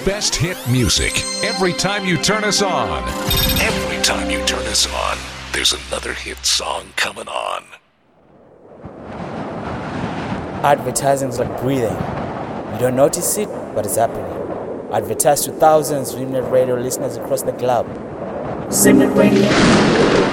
best hit music every time you turn us on. Every time you turn us on, there's another hit song coming on. Advertising is like breathing. You don't notice it, but it's happening. Advertise to thousands of Simnet Radio listeners across the globe. Simnet Radio.